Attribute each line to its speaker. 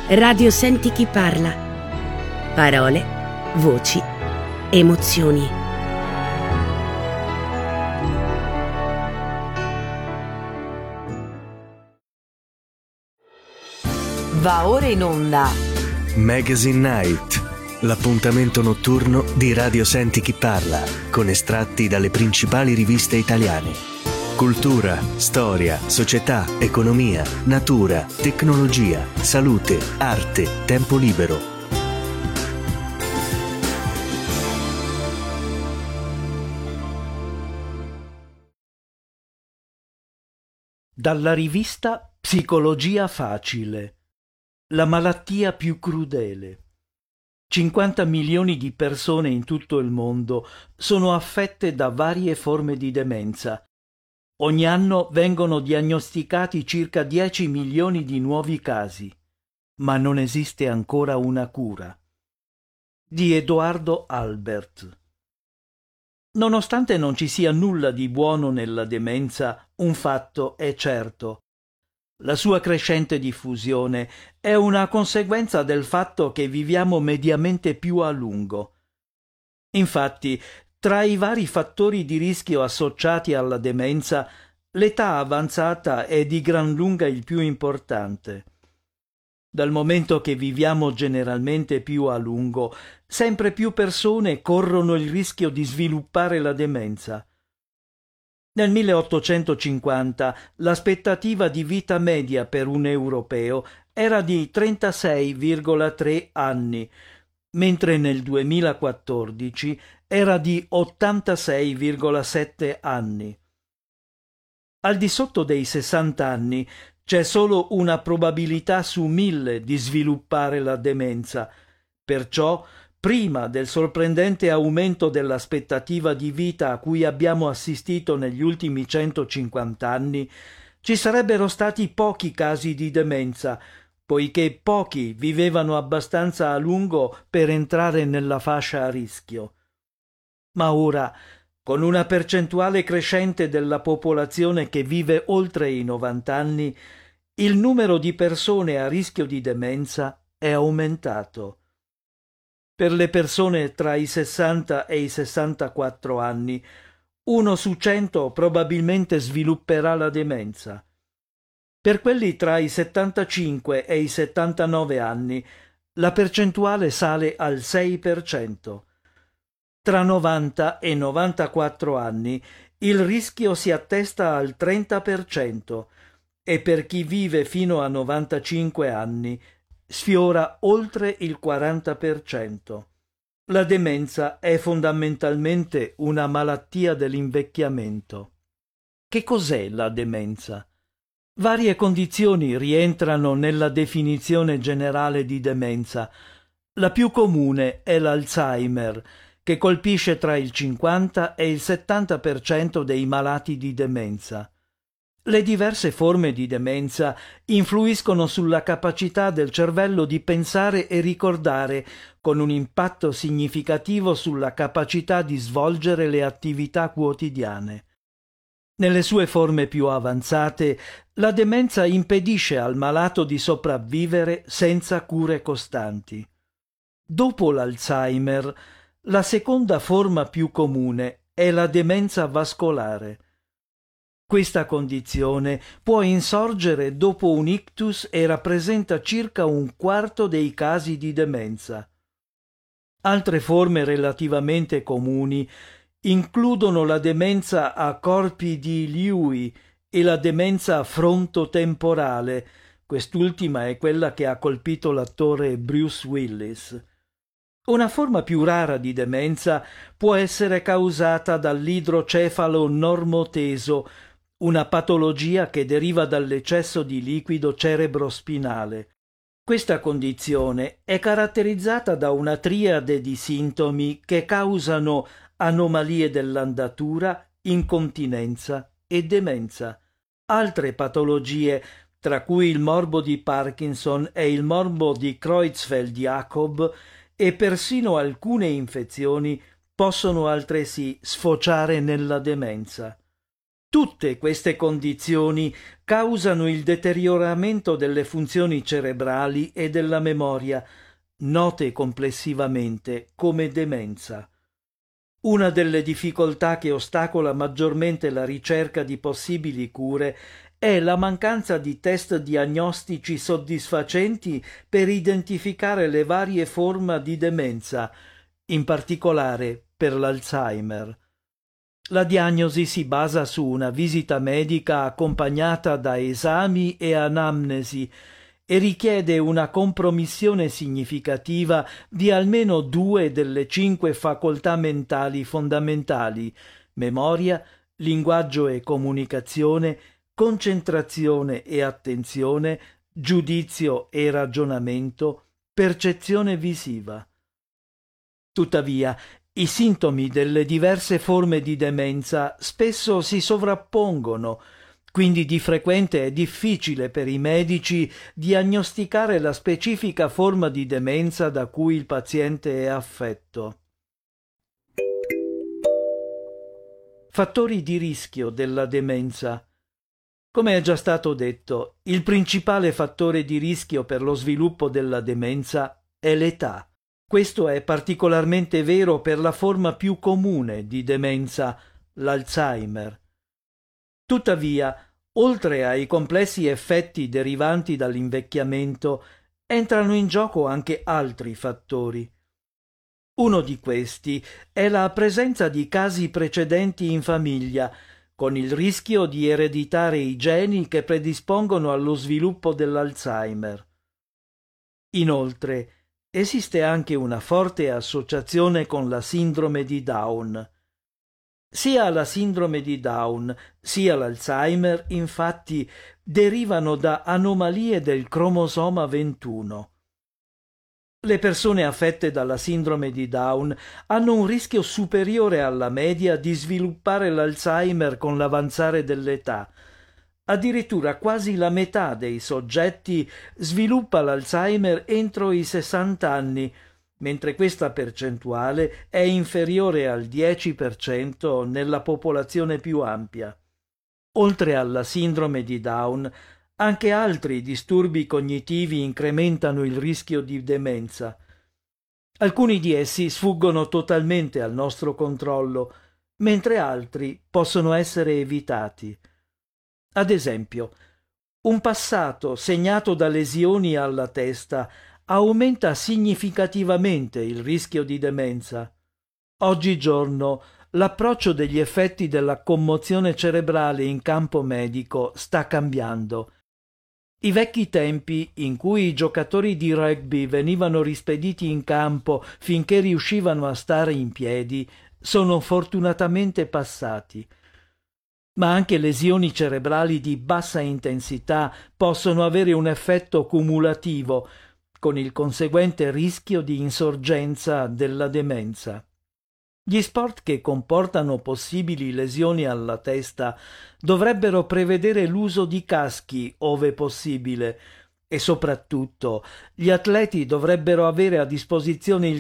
Speaker 1: Radio Senti chi parla. Parole, voci, emozioni.
Speaker 2: Va ora in onda
Speaker 3: Magazine Night, l'appuntamento notturno di Radio Senti chi parla, con estratti dalle principali riviste italiane. Cultura, storia, società, economia, natura, tecnologia, salute, arte, tempo libero.
Speaker 4: Dalla rivista Psicologia Facile. La malattia più crudele. 50 milioni di persone in tutto il mondo sono affette da varie forme di demenza. Ogni anno vengono diagnosticati circa 10 milioni di nuovi casi, ma non esiste ancora una cura. Di Edoardo Albert. Nonostante non ci sia nulla di buono nella demenza, un fatto è certo. La sua crescente diffusione è una conseguenza del fatto che viviamo mediamente più a lungo. Infatti, tra i vari fattori di rischio associati alla demenza, l'età avanzata è di gran lunga il più importante. Dal momento che viviamo generalmente più a lungo, sempre più persone corrono il rischio di sviluppare la demenza. Nel 1850 l'aspettativa di vita media per un europeo era di 36,3 anni, mentre nel 2014 era di 86,7 anni. Al di sotto dei 60 anni c'è solo una probabilità su 1000 di sviluppare la demenza, perciò prima del sorprendente aumento dell'aspettativa di vita a cui abbiamo assistito negli ultimi 150 anni, ci sarebbero stati pochi casi di demenza, poiché pochi vivevano abbastanza a lungo per entrare nella fascia a rischio. Ma ora, con una percentuale crescente della popolazione che vive oltre i 90 anni, il numero di persone a rischio di demenza è aumentato. Per le persone tra i 60 e i 64 anni, 1 su 100 probabilmente svilupperà la demenza. Per quelli tra i 75 e i 79 anni, la percentuale sale al 6%. Tra 90 e 94 anni, il rischio si attesta al 30% e per chi vive fino a 95 anni sfiora oltre il 40%. La demenza è fondamentalmente una malattia dell'invecchiamento. Che cos'è la demenza? Varie condizioni rientrano nella definizione generale di demenza. La più comune è l'Alzheimer, che colpisce tra il 50 e il 70% dei malati di demenza. Le diverse forme di demenza influiscono sulla capacità del cervello di pensare e ricordare, con un impatto significativo sulla capacità di svolgere le attività quotidiane. Nelle sue forme più avanzate, la demenza impedisce al malato di sopravvivere senza cure costanti. Dopo l'Alzheimer, la seconda forma più comune è la demenza vascolare. Questa condizione può insorgere dopo un ictus e rappresenta circa un quarto dei casi di demenza. Altre forme relativamente comuni includono la demenza a corpi di Lewy e la demenza frontotemporale. Quest'ultima è quella che ha colpito l'attore Bruce Willis. Una forma più rara di demenza può essere causata dall'idrocefalo normoteso, una patologia che deriva dall'eccesso di liquido cerebrospinale. Questa condizione è caratterizzata da una triade di sintomi che causano anomalie dell'andatura, incontinenza e demenza. Altre patologie, tra cui il morbo di Parkinson e il morbo di Creutzfeldt-Jakob, e persino alcune infezioni, possono altresì sfociare nella demenza. Tutte queste condizioni causano il deterioramento delle funzioni cerebrali e della memoria, note complessivamente come demenza. Una delle difficoltà che ostacola maggiormente la ricerca di possibili cure è la mancanza di test diagnostici soddisfacenti per identificare le varie forme di demenza, in particolare per l'Alzheimer. La diagnosi si basa su una visita medica accompagnata da esami e anamnesi e richiede una compromissione significativa di almeno 2 delle 5 facoltà mentali fondamentali: memoria, linguaggio e comunicazione, concentrazione e attenzione, giudizio e ragionamento, percezione visiva. Tuttavia, i sintomi delle diverse forme di demenza spesso si sovrappongono, quindi di frequente è difficile per i medici diagnosticare la specifica forma di demenza da cui il paziente è affetto. Fattori di rischio della demenza. Come è già stato detto, il principale fattore di rischio per lo sviluppo della demenza è l'età. Questo è particolarmente vero per la forma più comune di demenza, l'Alzheimer. Tuttavia, oltre ai complessi effetti derivanti dall'invecchiamento, entrano in gioco anche altri fattori. Uno di questi è la presenza di casi precedenti in famiglia, con il rischio di ereditare i geni che predispongono allo sviluppo dell'Alzheimer. Inoltre, esiste anche una forte associazione con la sindrome di Down. Sia la sindrome di Down sia l'Alzheimer, infatti, derivano da anomalie del cromosoma 21. Le persone affette dalla sindrome di Down hanno un rischio superiore alla media di sviluppare l'Alzheimer con l'avanzare dell'età. Addirittura quasi la metà dei soggetti sviluppa l'Alzheimer entro i 60 anni, mentre questa percentuale è inferiore al 10% nella popolazione più ampia. Oltre alla sindrome di Down, anche altri disturbi cognitivi incrementano il rischio di demenza. Alcuni di essi sfuggono totalmente al nostro controllo, mentre altri possono essere evitati. Ad esempio, un passato segnato da lesioni alla testa aumenta significativamente il rischio di demenza. Oggigiorno l'approccio degli effetti della commozione cerebrale in campo medico sta cambiando. I vecchi tempi in cui i giocatori di rugby venivano rispediti in campo finché riuscivano a stare in piedi sono fortunatamente passati. Ma anche lesioni cerebrali di bassa intensità possono avere un effetto cumulativo, con il conseguente rischio di insorgenza della demenza. Gli sport che comportano possibili lesioni alla testa dovrebbero prevedere l'uso di caschi ove possibile e soprattutto gli atleti dovrebbero avere a disposizione il